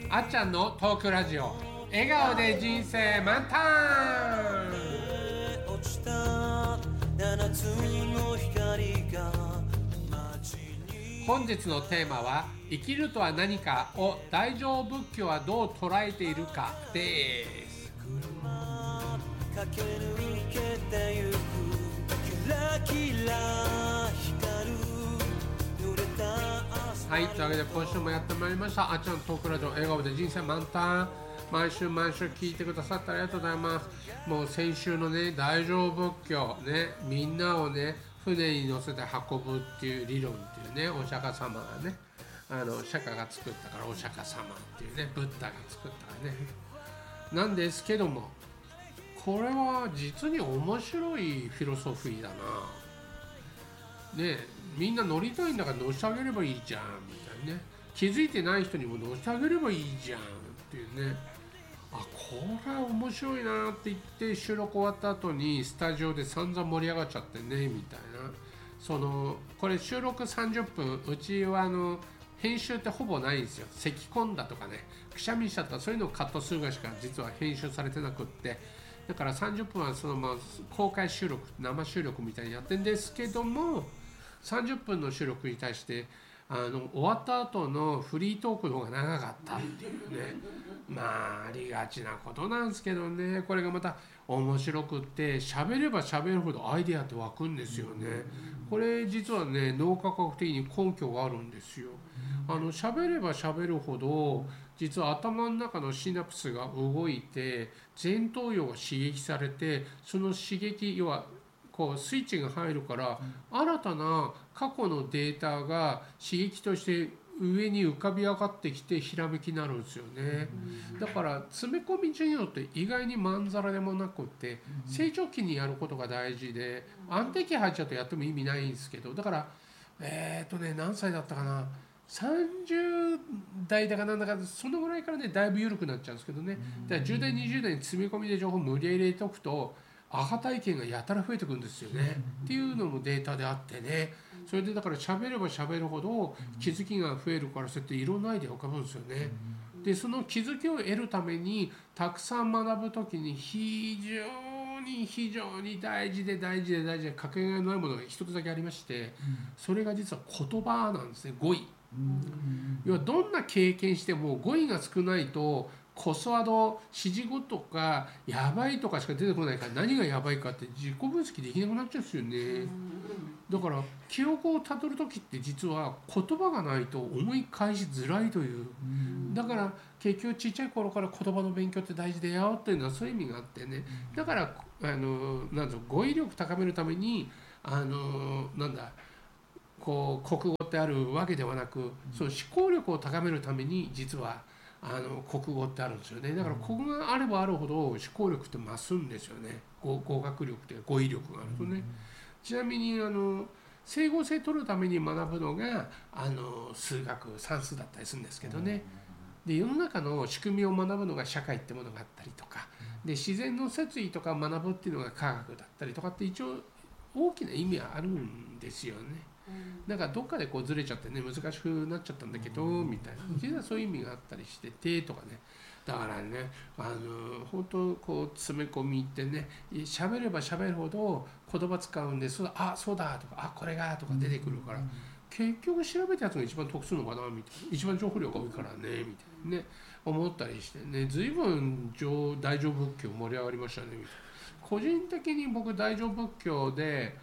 あっちゃんのトークラジオ、笑顔で人生満タン。本日のテーマは生きるとは何かを大乗仏教はどう捉えているかです。駆け抜けてゆくキラキラ光る濡れた朝。はい、というわけで今週もやってまいりましたあっちゃんのトークラジオ、笑顔で人生満タン。毎週聞いてくださってありがとうございます。もう先週のね、大乗仏教ね、みんなをね船に乗せて運ぶっていう理論っていうね、お釈迦様がね、釈迦が作ったからお釈迦様っていうね、ブッダが作ったからねなんですけども、これは実に面白いフィロソフィーだな。ね、みんな乗りたいんだから乗せてあげればいいじゃんみたいなね。気づいてない人にも乗せてあげればいいじゃんっていうね。あ、これは面白いなって言って収録終わった後にスタジオで散々盛り上がっちゃってねみたいな。これ収録30分、うちは編集ってほぼないんですよ。咳込んだとかね、くしゃみしたとかそういうのをカットするぐらいしか実は編集されてなくって、だから30分はそのまま公開収録、生収録みたいにやってるんですけども、30分の収録に対して終わった後のフリートークの方が長かったっていうね、まあありがちなことなんですけどね、これがまた面白くって、喋れば喋るほどアイデアって湧くんですよね。これ実はね、脳科学的に根拠があるんですよ。喋れば喋るほど実は頭の中のシナプスが動いて前頭葉が刺激されて、その刺激、要はこうスイッチが入るから、新たな過去のデータが刺激として上に浮かび上がってきてひらめきになるんですよね。だから詰め込み授業って意外にまんざらでもなくって、成長期にやることが大事で、安定期入っちゃうとやっても意味ないんですけど、だから何歳だったかな、30代だかなんだかそのぐらいからね、だいぶ緩くなっちゃうんですけどね。だから10代20代に詰め込みで情報を無理やり入れておくとアハ体験がやたら増えてくるんですよねっていうのもデータであってね。それでだから喋れば喋るほど気づきが増えるから、そうやっていろんなアイデア浮かぶんですよね。でその気づきを得るためにたくさん学ぶときに非常に大事でかけがえのないものが一つだけありまして、それが実は言葉なんですね。語彙。要はどんな経験しても語彙が少ないとコスワード指示語とかやばいとかしか出てこないから、何がやばいかって自己分析できなくなっちゃうんですよね。だから記憶をたどる時って実は言葉がないと思い返しづらいという、だから結局ちっちゃい頃から言葉の勉強って大事だよっていうのはそういう意味があってね。だから語彙力高めるためにこう国語ってあるわけではなく、その思考力を高めるために実は国語ってあるんですよね。だから国語があればあるほど思考力って増すんですよね。語学力って語彙力があるとね。ちなみに整合性取るために学ぶのが数学算数だったりするんですけどね。で世の中の仕組みを学ぶのが社会ってものがあったりとかで、自然の摂理とか学ぶっていうのが科学だったりとかって一応大きな意味はあるんですよね。なんかどっかでこうずれちゃってね、難しくなっちゃったんだけどみたいな、実はそういう意味があったりしててとかね。だからね、本当こう詰め込みってね、喋れば喋るほど言葉使うんで、そうだとか、これがとか出てくるから、結局調べたやつが一番得するのかなみたいな、一番情報量が多いからねみたいなね、思ったりしてね、随分大乗仏教盛り上がりましたねみたいな。個人的に僕大乗仏教で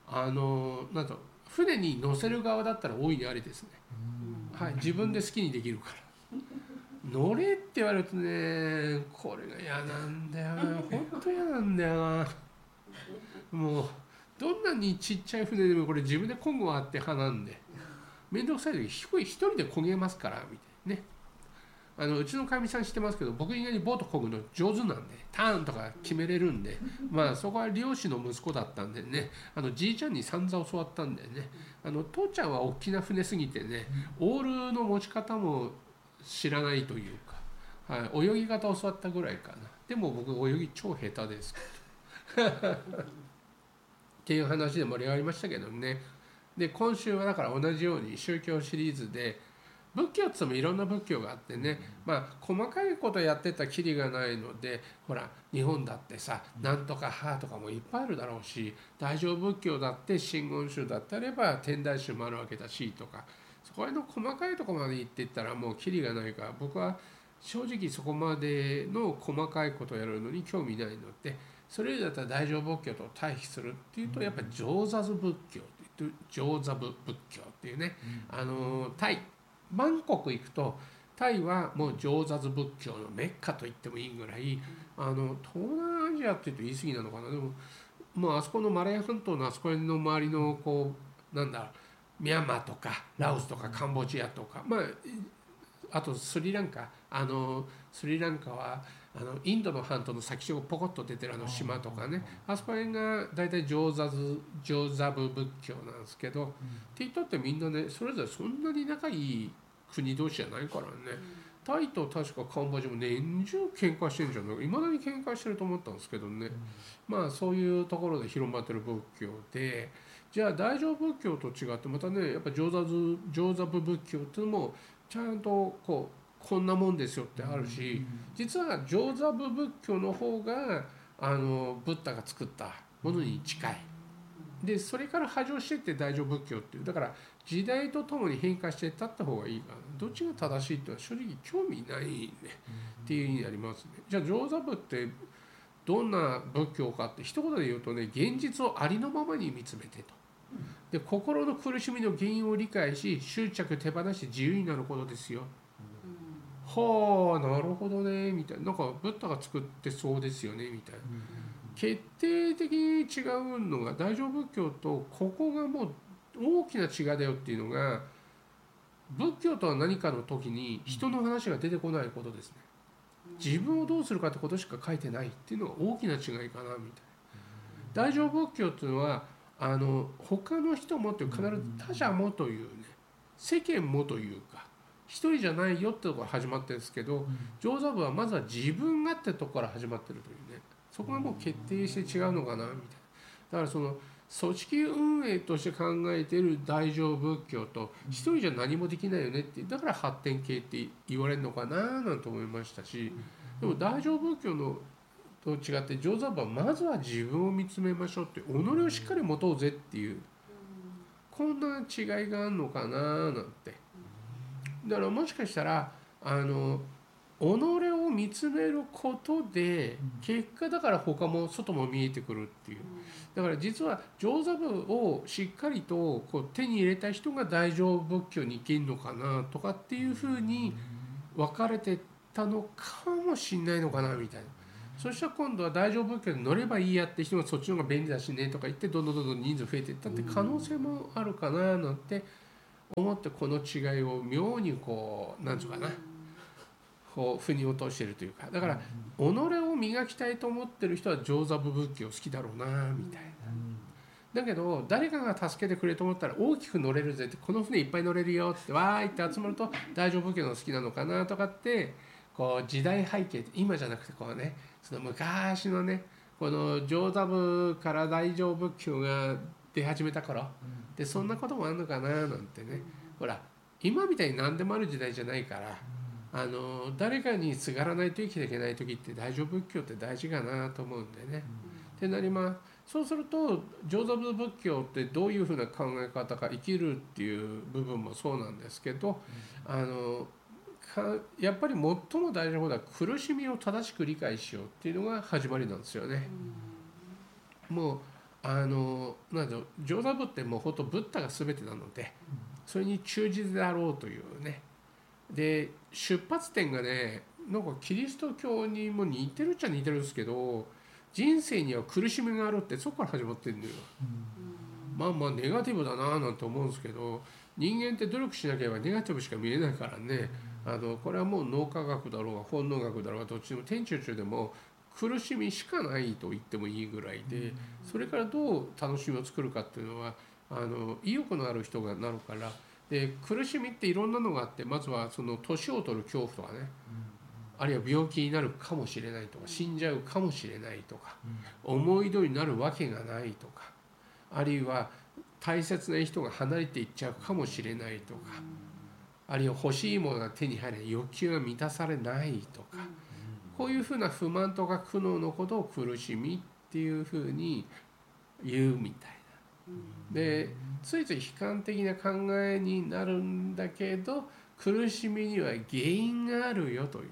船に乗せる側だったら大いにありですね。はい、自分で好きにできるから。乗れって言われるとね、これが嫌なんだよな、本当嫌なんだよな。もうどんなにちっちゃい船でもこれ自分で漕ぐわって派なんで、面倒くさい時一人で漕げますからみたいなね。うちのかみさん知ってますけど、僕以外にボート漕ぐの上手なんで、ターンとか決めれるんで、まあそこは漁師の息子だったんでね、じいちゃんに散々教わったんでね、父ちゃんは大きな船すぎてね、オールの持ち方も知らないというか、はい、泳ぎ方教わったぐらいかな。でも僕泳ぎ超下手ですっていう話で盛り上がりましたけどね。で今週はだから同じように宗教シリーズで仏教って言ってもいろんな仏教があってね、細かいことやってたらキリがないので、ほら日本だってさ、なんとか派とかもいっぱいあるだろうし、大乗仏教だって真言宗だってあれば天台宗もあるわけだしとか、そこら辺の細かいところまで行っていったらもうキリがないから、僕は正直そこまでの細かいことをやるのに興味ないので、それ以上だったら大乗仏教と対比するっていうと、やっぱり上座部仏教っていう上座部仏教っていうね、タイバンコク行くと、タイはもう上座部仏教のメッカと言ってもいいぐらい、東南アジアって言うと言い過ぎなのかな、でももうあそこのマレー半島のあそこの周りのこうなんだミャンマーとかラオスとかカンボジアとか、あとスリランカ、スリランカはインドの半島の先をポコッと出てる島とかね、あそこら辺が大体上座部仏教なんですけど、って言ったってみんなね、それぞれそんなに仲いい国同士じゃないからね、タイと確かカンボジアも年中喧嘩してるんじゃないか、いまだに喧嘩してると思ったんですけどね、そういうところで広まってる仏教で、じゃあ大乗仏教と違ってまたね、やっぱ上座部仏教っていうのもちゃんとこんなもんですよってあるし、実は上座部仏教の方がブッダが作ったものに近いで、それから波状していって大乗仏教っていう、だから時代とともに変化していった方がいいかな、どっちが正しいっていうのは正直興味ないねっていう意味になりますね。じゃあ上座部ってどんな仏教かって一言で言うとね、現実をありのままに見つめてと、で心の苦しみの原因を理解し執着手放して自由になることですよ。はあ、なるほどねみたいな、なんかブッダが作ってそうですよねみたいな、決定的に違うのが大乗仏教と、ここがもう大きな違いだよっていうのが、仏教とは何かの時に人の話が出てこないことですね。自分をどうするかってことしか書いてないっていうのが大きな違いかなみたいな。大乗仏教っていうのは他の人もっていう、必ず他者もというね、世間もというか一人じゃないよってところから始まってるんですけど、上座部はまずは自分がってところから始まってるというね、そこがもう決定して違うのかなみたいな。だからその組織運営として考えている大乗仏教と、一人じゃ何もできないよねって、だから発展系って言われるのかななんて思いましたし、でも大乗仏教のと違って上座部はまずは自分を見つめましょうって、己をしっかり持とうぜっていう、こんな違いがあるのかななんて。だからもしかしたら己を見つめることで結果、だから他も外も見えてくるっていう。だから実は上座部をしっかりと手に入れた人が大乗仏教に行けるのかなとかっていうふうに分かれてたのかもしれないのかなみたいな。そしたら今度は大乗仏教に乗ればいいやって人がそっちの方が便利だしねとか言って、どんどん人数増えていったって可能性もあるかななんて思って、この違いを妙になんていうかな、腑に落としているというか、だから己を磨きたいと思ってる人は上座部仏教好きだろうなみたいな。だけど誰かが助けてくれると思ったら大きく乗れるぜって、この船いっぱい乗れるよってわーいって集まると大乗仏教の好きなのかなとかって、時代背景って今じゃなくてね、その昔のね、この上座部から大乗仏教が出始めた頃で、そんなこともあるのかななんてね。ほら今みたいに何でもある時代じゃないから、誰かにすがらないと生きていけない時って大乗仏教って大事かなと思うんでね。ってなります。そうすると上座部仏教ってどういうふうな考え方か、生きるっていう部分もそうなんですけど、やっぱり最も大事なことは苦しみを正しく理解しようっていうのが始まりなんですよね。もうなんだろう、上座部ってもうほんとブッダが全てなので、それに忠実であろうというね。で出発点がね、なんかキリスト教にも似てるっちゃ似てるんですけど、人生には苦しみがあるってそこから始まってるんだよ。ネガティブだななんて思うんですけど、人間って努力しなければネガティブしか見えないからね。これはもう脳科学だろうが本能学だろうがどっちでも天中でも苦しみしかないと言ってもいいぐらいで、それからどう楽しみを作るかっていうのは意欲のある人がなるから。で苦しみっていろんなのがあって、まずはその年を取る恐怖とかね、あるいは病気になるかもしれないとか、死んじゃうかもしれないとか、思い通りになるわけがないとか、あるいは大切な人が離れていっちゃうかもしれないとか、 あるいは欲しいものが手に入らない、欲求が満たされないとか、こういうふうな不満とか苦悩のことを苦しみっていうふうに言うみたいな。でついつい悲観的な考えになるんだけど、苦しみには原因があるよという。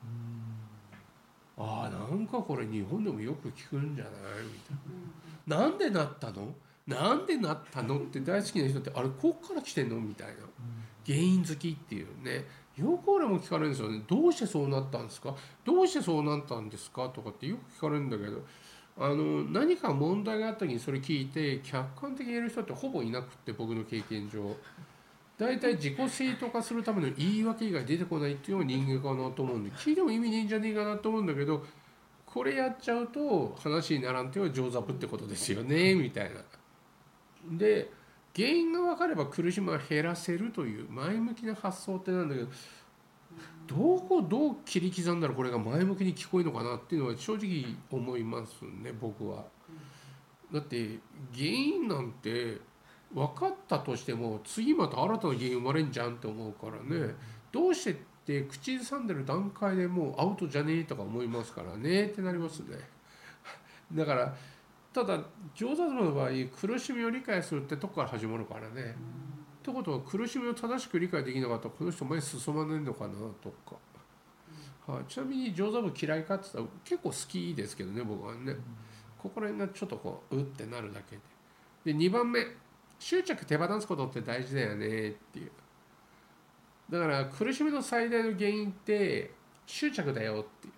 なんかこれ日本でもよく聞くんじゃないみたいな。なんでなったのなんでなったのって大好きな人って、あれこっから来てんのみたいな。原因好きっていうね。よく俺も聞かれるんですよね。どうしてそうなったんですか、どうしてそうなったんですかとかってよく聞かれるんだけど、何か問題があった時にそれ聞いて客観的に言える人ってほぼいなくって、僕の経験上大体自己正当化するための言い訳以外出てこないっていうのが人間かなと思うんで、聞いても意味ねえんじゃねえかなと思うんだけど、これやっちゃうと話にならんっていうのは上座部ってことですよねみたいな。で原因が分かれば苦しみは減らせるという前向きな発想ってなんだけど、どう切り刻んだらこれが前向きに聞こえるのかなっていうのは正直思いますね、僕は。だって原因なんて分かったとしても次また新たな原因生まれんじゃんって思うからね、どうしてって口ずさんでる段階でもうアウトじゃねえとか思いますからねってなりますね。だからただ上座部の場合苦しみを理解するってとこから始まるからね。ってことは苦しみを正しく理解できなかったらこの人前に進まないのかなとか、ちなみに上座部嫌いかって言ったら結構好きですけどね、僕はね。ここら辺がちょっとこううってなるだけで。で2番目、執着手放すことって大事だよねっていう。だから苦しみの最大の原因って執着だよっていう。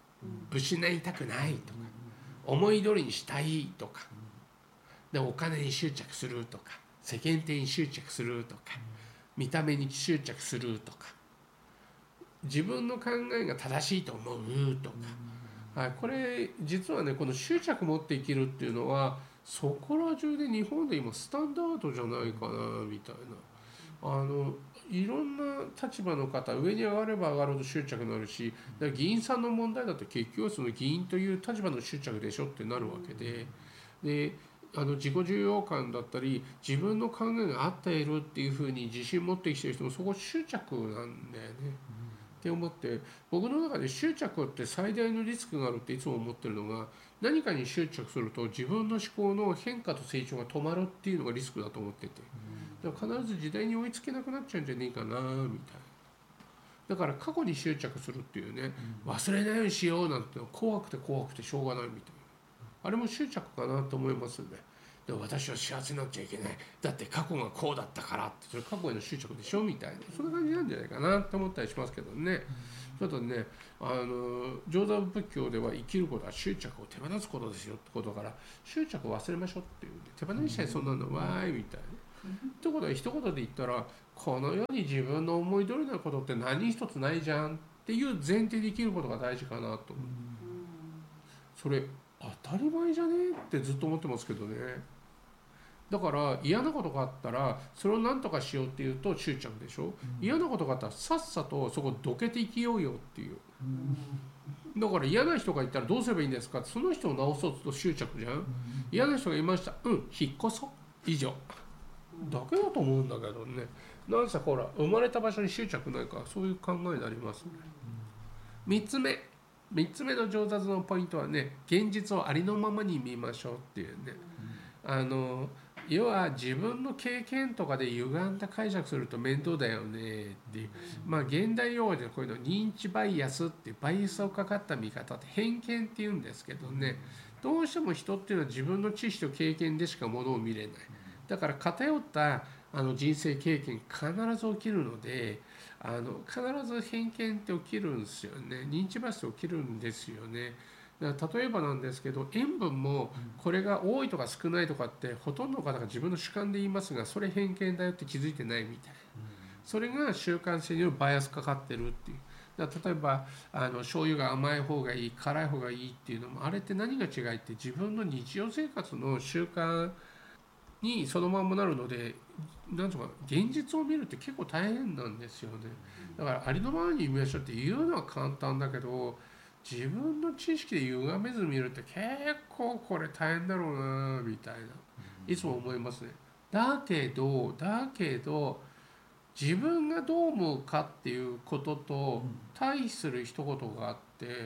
失いたくないとか、思い通りにしたいとか、でお金に執着するとか、世間体に執着するとか、見た目に執着するとか、自分の考えが正しいと思うとか、これ実はね、この執着持って生きるっていうのはそこら中で日本で今スタンダードじゃないかなみたいな。いろんな立場の方、上に上がれば上がるほど執着になるし、だから議員さんの問題だと結局その議員という立場の執着でしょってなるわけで、自己重要感だったり自分の考えが合っているっていうふうに自信持ってきてる人もそこ執着なんだよね、って思って、僕の中で執着って最大のリスクがあるっていつも思ってるのが、何かに執着すると自分の思考の変化と成長が止まるっていうのがリスクだと思ってて、だから必ず時代に追いつけなくなっちゃうんじゃねえかなみたいな。だから過去に執着するっていうね、忘れないようにしようなんて怖くてしょうがないみたいな、あれも執着かなと思いますんで。で私は幸せになっちゃいけない、だって過去がこうだったからって、それ過去への執着でしょみたいな、そんな感じなんじゃないかなって思ったりしますけどね。ちょっとね、上座部仏教では生きることは執着を手放すことですよってことから、執着を忘れましょうっていう、ね、手放しちゃいそうなのわーいみたいな。ってことは一言で言ったら、この世に自分の思い通りなことって何一つないじゃんっていう前提で生きることが大事かなと思う。それ当たり前じゃねえってずっと思ってますけどね。だから嫌なことがあったらそれを何とかしようっていうと執着でしょ、嫌なことがあったらさっさとそこどけて生きようよっていう。だから嫌な人がいたらどうすればいいんですかって、その人を直そうと執着じゃん。嫌な人がいました、引っ越そう以上だけだと思うんだけどね。なんせほら生まれた場所に執着ないからそういう考えになりますね。3つ目の上達のポイントはね、現実をありのままに見ましょうっていうね。要は自分の経験とかで歪んだ解釈すると面倒だよねっていう、現代用語でこういうの認知バイアスっていうバイアスをかかった見方って偏見っていうんですけどね、どうしても人っていうのは自分の知識と経験でしかものを見れない。だから偏った人生経験必ず起きるので、必ず偏見って起きるんですよね。認知バイアス起きるんですよね。だから例えばなんですけど、塩分もこれが多いとか少ないとかってほとんどの方が自分の主観で言いますが、それ偏見だよって気づいてないみたいな。それが習慣性によるバイアスかかってるっていう。だから例えば醤油が甘い方がいい、辛い方がいいっていうのも、あれって何が違いって自分の日常生活の習慣にそのまんまなるので、なんとか現実を見るって結構大変なんですよね。だからありのままに見ましょうって言うのは簡単だけど、自分の知識で歪めず見るって結構これ大変だろうなみたいな、いつも思いますね。だけど自分がどう思うかっていうことと対比する一言があって、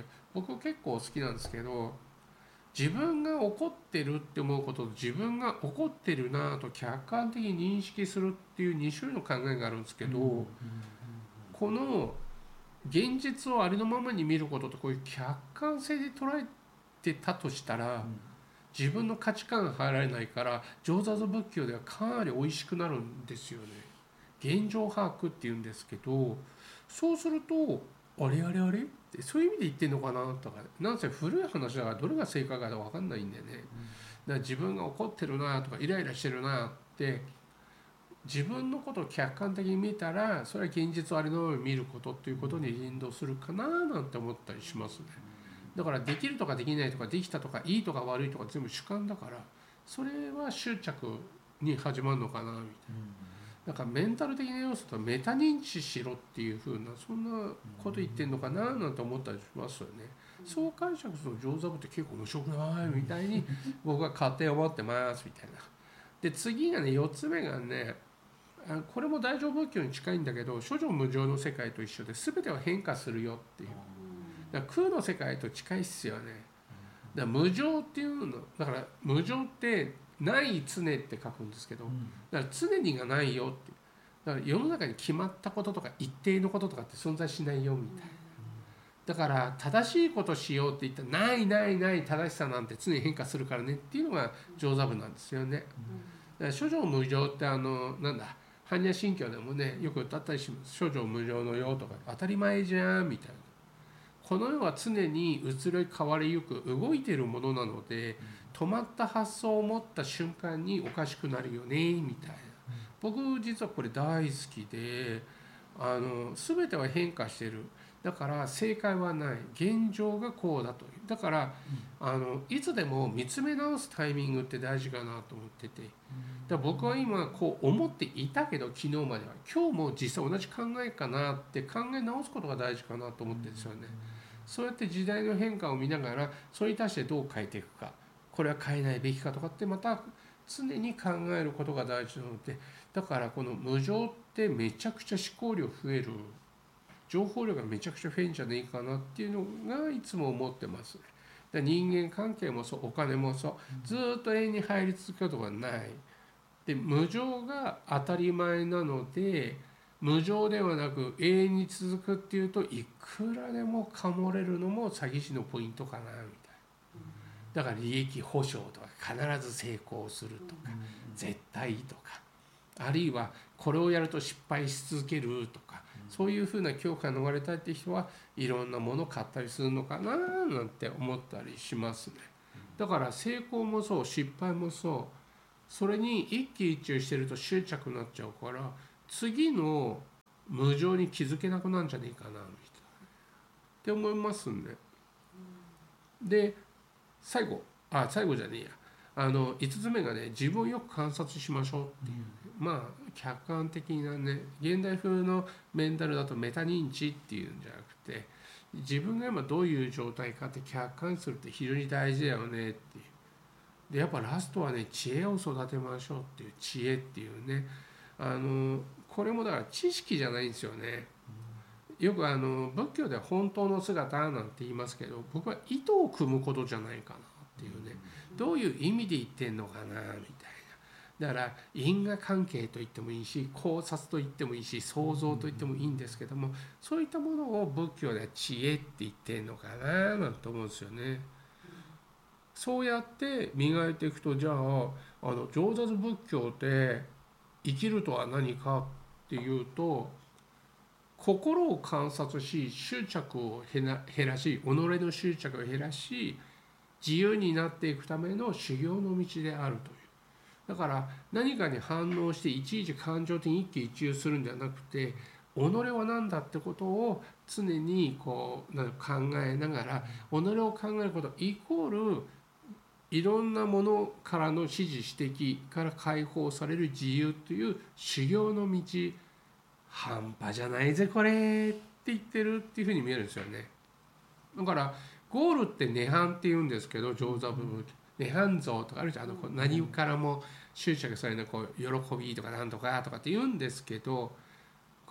僕結構好きなんですけど、自分が怒ってるって思うことと自分が怒ってるなと客観的に認識するっていう2種類の考えがあるんですけど、この現実をありのままに見ることとこういう客観性で捉えてたとしたら、自分の価値観が入られないから上座仏教ではかなり美味しくなるんですよね。現状把握っていうんですけど、そうするとあれあれあれってそういう意味で言ってんのかなとか、なんせ古い話だからどれが正解か分かんないんだよね。だから自分が怒ってるなとかイライラしてるなって自分のことを客観的に見たら、それは現実をありのままに見ることっていうことに引導するかななんて思ったりしますね。だからできるとかできないとかできたとかいいとか悪いとか全部主観だから、それは執着に始まるのかなみたいな。だからメンタル的な要素とメタ認知しろっていう風なそんなこと言ってんのかななんて思ったりしますよね。そう解釈すると上座部って結構面白くないみたいに僕は勝手に思ってますみたいな。で次がね、4つ目がね、これも大乗仏教に近いんだけど、諸行無常の世界と一緒で全ては変化するよっていう。だから空の世界と近いっすよね。だから無常っていうのだから、無常ってない常って書くんですけど、だから常にがないよって。だから世の中に決まったこととか一定のこととかって存在しないよみたいな。だから正しいことしようって言ったらないないない正しさなんて常に変化するからねっていうのが上座部なんですよね。だから諸行無常ってなんだ般若心経でもねよく歌ったりします。諸行無常のよとか当たり前じゃんみたいな。この世は常に移り変わりゆく動いているものなので、止まった発想を持った瞬間におかしくなるよねみたいな。僕実はこれ大好きで、全ては変化してる。だから正解はない。現状がこうだという。だからいつでも見つめ直すタイミングって大事かなと思ってて。だから僕は今こう思っていたけど昨日までは今日も実際同じ考えかなって考え直すことが大事かなと思ってるんですよね。そうやって時代の変化を見ながらそれに対してどう変えていくか、これは変えないべきかとかってまた常に考えることが大事なので、だからこの無常ってめちゃくちゃ思考量増える、情報量がめちゃくちゃ増えるんじゃねえかなっていうのがいつも思ってますね。だ人間関係もそう、お金もそう、ずっと永遠に入り続けることがないで、無常が当たり前なので、無常ではなく永遠に続くっていうといくらでもかもれるのも詐欺師のポイントかなみたいな。だから利益保証とか必ず成功するとか絶対とか、あるいはこれをやると失敗し続けるとか、そういうふうな恐怖から逃れたいって人はいろんなものを買ったりするのかななんて思ったりしますね。だから成功もそう失敗もそう、それに一喜一憂してると執着になっちゃうから、次の無常に気づけなくなるんじゃねえかなみたいなって思いますんで。で最後じゃねえや、5つ目がね、自分をよく観察しましょうっていう、まあ客観的なね、現代風のメンタルだとメタ認知っていうんじゃなくて、自分が今どういう状態かって客観視するって非常に大事だよねっていう。でやっぱラストはね、知恵を育てましょうっていう、知恵っていうね、これもだから知識じゃないんですよね。よく仏教では本当の姿なんて言いますけど、僕は意図を組むことじゃないかなっていうね、どういう意味で言ってんのかなみたいな。だから因果関係と言ってもいいし、考察と言ってもいいし、想像と言ってもいいんですけども、そういったものを仏教では知恵って言ってんのかななんて思うんですよね。そうやって磨いていくと、じゃあ上座仏教で生きるとは何かっていうと、心を観察し執着を減らし、己の執着を減らし自由になっていくための修行の道であるという。だから何かに反応していちいち感情的に一喜一憂するんじゃなくて、己は何だってことを常にこう考えながら、己を考えることイコールいろんなものからの指示指摘から解放される自由という修行の道、半端じゃないぜこれって言ってるっていうふうに見えるんですよね。だからゴールって涅槃って言うんですけど、上座部分涅槃像とかあるじゃん、何からも執着されないこう喜びとかなんとかとかって言うんですけど、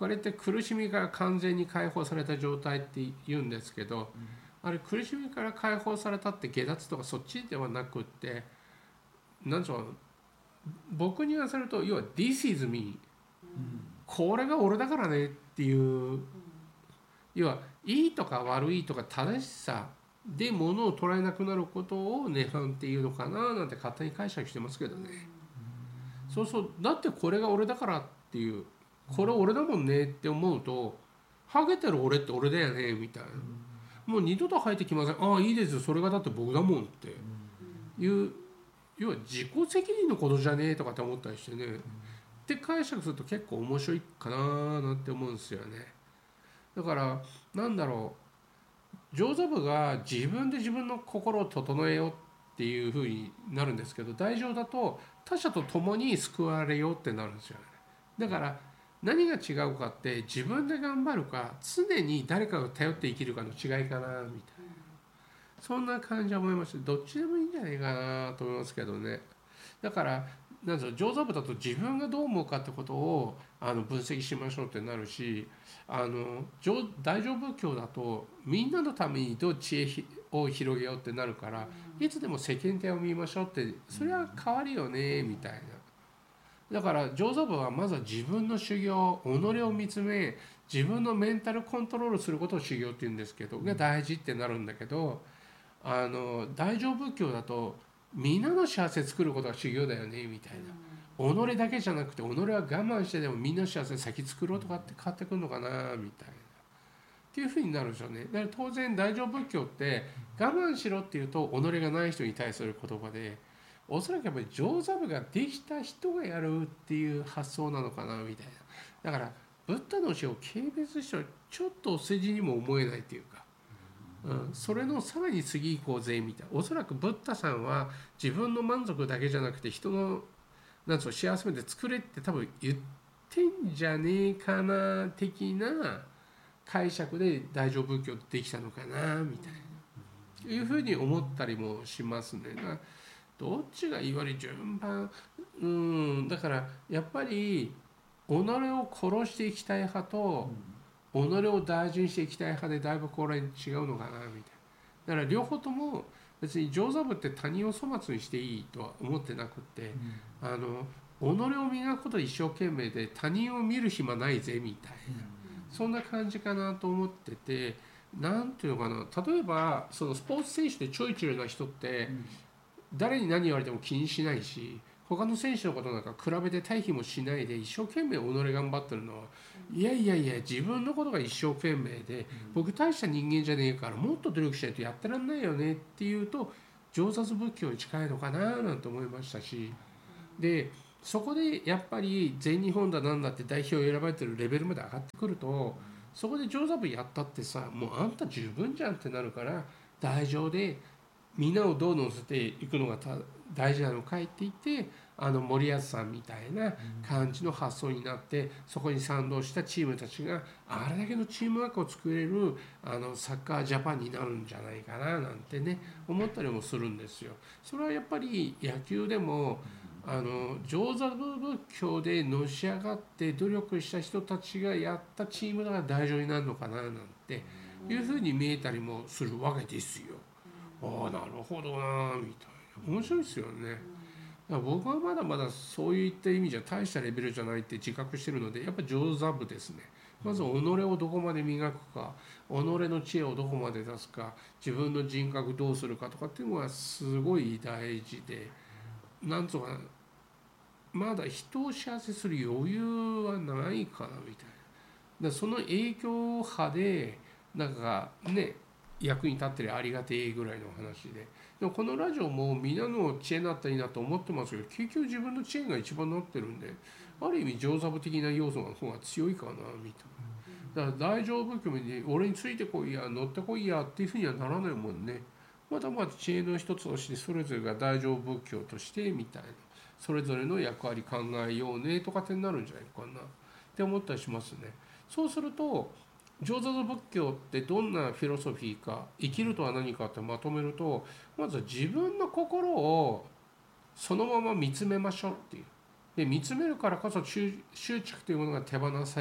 これって苦しみから完全に解放された状態って言うんですけど、あれ苦しみから解放されたって下脱とかそっちではなくって、なんつうの、僕に言わせると要は This is me、これが俺だからねっていう、要はいいとか悪いとか正しさで物を捉えなくなることを涅槃っていうのかななんて勝手に解釈してますけどね。そうそう、だってこれが俺だからっていう、これ俺だもんねって思うと、ハゲてる俺って俺だよねみたいな、もう二度と生えてきません、ああいいですよそれがだって僕だもんっていう、要は自己責任のことじゃねえとかって思ったりしてね、って解釈すると結構面白いかななんて思うんですよね。だからなんだろう、上座部が自分で自分の心を整えようっていう風になるんですけど、大乗だと他者と共に救われようってなるんですよね。だから何が違うかって自分で頑張るか常に誰かを頼って生きるかの違いかなみたいな、そんな感じは思いました。どっちでもいいんじゃないかなと思いますけどね。だからなんですか、上座部だと自分がどう思うかってことを分析しましょうってなるし、大乗仏教だとみんなのためにどう知恵を広げようってなるから、いつでも世間体を見ましょうって、それは変わるよねみたいな。だから上座部はまずは自分の修行、己を見つめ自分のメンタルコントロールすることを修行って言うんですけどが大事ってなるんだけど、大乗仏教だとみんなの幸せ作ることが修行だよねみたいな、己だけじゃなくて己は我慢してでもみんなの幸せ先作ろうとかって変わってくるのかなみたいなっていうふうになるんですよね。だから当然大乗仏教って我慢しろっていうと己がない人に対する言葉で、おそらくやっぱり上座部ができた人がやるっていう発想なのかなみたいな。だからブッダの教えを軽蔑してはちょっとお世辞にも思えないっていうか、それのさらに次行こうぜみたいな。おそらくブッダさんは自分の満足だけじゃなくて人のなんつうの幸せまで作れって多分言ってんじゃねえかな的な解釈で大乗仏教できたのかなみたいないうふうに思ったりもしますね。どっちがいい悪い順番、だからやっぱり己を殺していきたい派と己を大事にしていきたい派でだいぶこれ違うのかなみたいな。だから両方とも別に上座部って他人を粗末にしていいとは思ってなくって、己を磨くこと一生懸命で他人を見る暇ないぜみたいな、そんな感じかなと思ってて、なんていうのかな、例えばそのスポーツ選手でちょいちょいな人って誰に何言われても気にしないし、他の選手のことなんか比べて対比もしないで一生懸命己頑張ってるのは、いやいやいや自分のことが一生懸命で僕大した人間じゃねえからもっと努力しないとやってらんないよねっていうと上座仏教に近いのかななんて思いましたし、でそこでやっぱり全日本だなんだって代表を選ばれてるレベルまで上がってくると、そこで上座部やったってさ、もうあんた十分じゃんってなるから、大乗でみんなをどう乗せていくのが大事なのかいって言って、森保さんみたいな感じの発想になって、そこに賛同したチームたちがあれだけのチームワークを作れるサッカージャパンになるんじゃないかななんてね思ったりもするんですよ。それはやっぱり野球でも上座部仏教でのし上がって努力した人たちがやったチームが大乗になるのかななんていうふうに見えたりもするわけですよ。ああなるほどなみたいな、面白いですよね。だから僕はまだまだそういった意味じゃ大したレベルじゃないって自覚してるので、やっぱ上座部ですね。まず己をどこまで磨くか、己の知恵をどこまで出すか、自分の人格どうするかとかっていうのはすごい大事で、なんとかまだ人を幸せする余裕はないかなみたいな。その影響波でなんかね役に立ってるありがてえぐらいの話で、でもこのラジオもみんなの知恵になったらいいなと思ってますけど、結局自分の知恵が一番なってるんで、ある意味上座部的な要素の方が強いかなみたいな。だから大乗仏教に俺についてこいや乗ってこいやっていうふうにはならないもんね。まだまだ知恵の一つとしてそれぞれが大乗仏教としてみたいな、それぞれの役割考えようねとかってなるんじゃないかなって思ったりしますね。そうすると上座部仏教ってどんなフィロソフィーか、生きるとは何かってまとめると、まずは自分の心をそのまま見つめましょうっていう。で見つめるからこそ執着というものが手放される。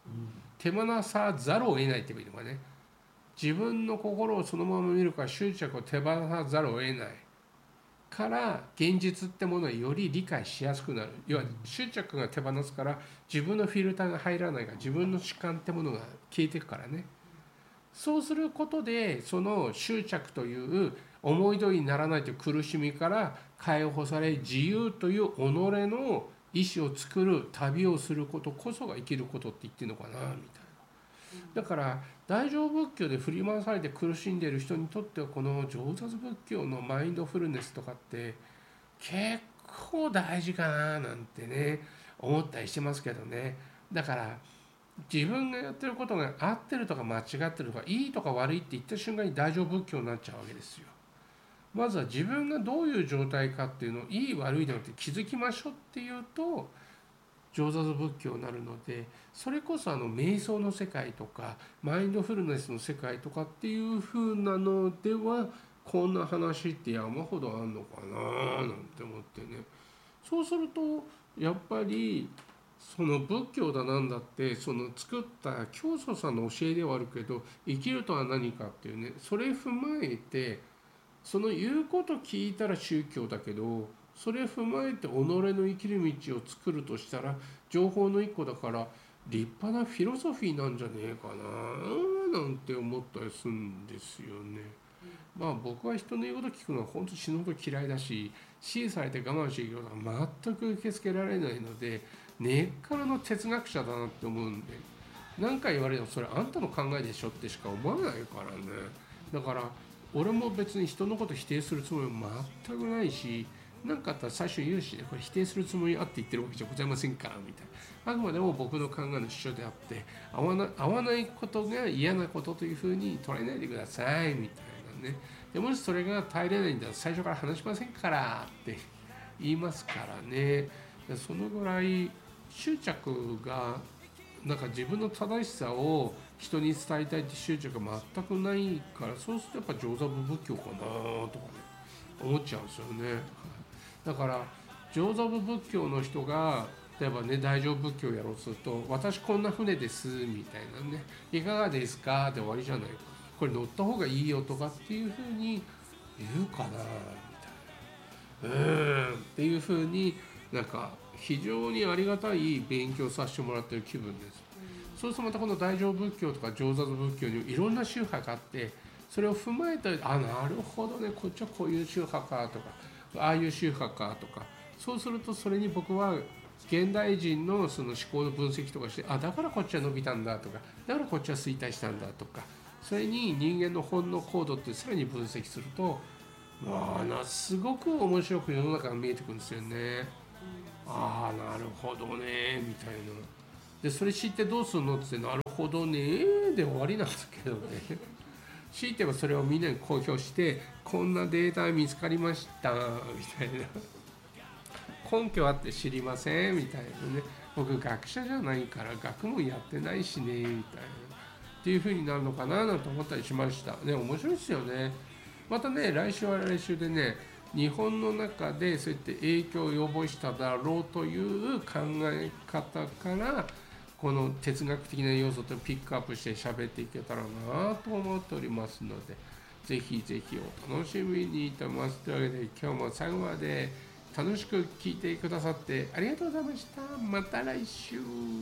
手放さざるを得ないって言えばいいのかね。自分の心をそのまま見るから執着を手放さざるを得ないから現実ってものはより理解しやすくなる。要は執着が手放すから自分のフィルターが入らないから自分の主観ってものが消えていくからね。そうすることでその執着という思い通りにならないという苦しみから解放され自由という己の意志を作る旅をすることこそが生きることって言ってるのかなみたいな。だから大乗仏教で振り回されて苦しんでいる人にとってはこの上座仏教のマインドフルネスとかって結構大事かななんてね思ったりしてますけどね。だから自分がやってることが合ってるとか間違ってるとかいいとか悪いって言った瞬間に大乗仏教になっちゃうわけですよ。まずは自分がどういう状態かっていうのをいい悪いではなくて気づきましょうっていうと上座仏教になるので、それこそ瞑想の世界とかマインドフルネスの世界とかっていう風なのではこんな話って山ほどあんのかななんて思ってね。そうするとやっぱりその仏教だなんだってその作った教祖さんの教えではあるけど生きるとは何かっていうね、それ踏まえてその言うこと聞いたら宗教だけどそれ踏まえて己の生きる道を作るとしたら情報の一個だから立派なフィロソフィーなんじゃねえかななんて思ったりするんですよね。まあ僕は人の言うこと聞くのは本当死ぬほど嫌いだし指示されて我慢していくことが全く受け付けられないので根っからの哲学者だなって思うんで、何回言われてもそれあんたの考えでしょってしか思わないからね。だから俺も別に人のこと否定するつもりは全くないし、何かあったら最初言うしね、これ否定するつもりあって言ってるわけじゃございませんからみたいな、あくまでも僕の考えの主張であって合わないことが嫌なことというふうに捉えないでくださいみたいなね。でもしそれが耐えれないんだら最初から話しませんからって言いますからね。そのぐらい執着がなんか自分の正しさを人に伝えたいって執着が全くないから、そうするとやっぱ上座部仏教かなとかね思っちゃうんですよね。だから上座部仏教の人が例えばね大乗仏教をやろうとすると私こんな船ですみたいなねいかがですかで終わりじゃないか、これ乗った方がいいよとかっていうふうに言うかなみたいなっていうふうになんか非常にありがたい勉強させてもらってる気分です。そうするとまたこの大乗仏教とか上座仏教にいろんな宗派があってそれを踏まえてなるほどねこっちはこういう宗派かとかああいう宗派かとか、そうするとそれに僕は現代人のその思考の分析とかしてだからこっちは伸びたんだとかだからこっちは衰退したんだとか、それに人間の本能行動ってさらに分析するとすごく面白く世の中が見えてくるんですよね。なるほどねみたいな。でそれ知ってどうするのってなるほどねで終わりなんですけどね。強いてはそれをみんなに公表してこんなデータ見つかりましたみたいな、根拠あって知りませんみたいなね、僕学者じゃないから学問やってないしねみたいなっていう風になるのかななんて思ったりしましたね。面白いですよね。またね来週は来週でね日本の中でそうやって影響を及ぼしただろうという考え方からこの哲学的な要素とピックアップして喋っていけたらなと思っておりますので、ぜひぜひお楽しみにしてます。というわけで今日も最後まで楽しく聞いてくださってありがとうございました。また来週。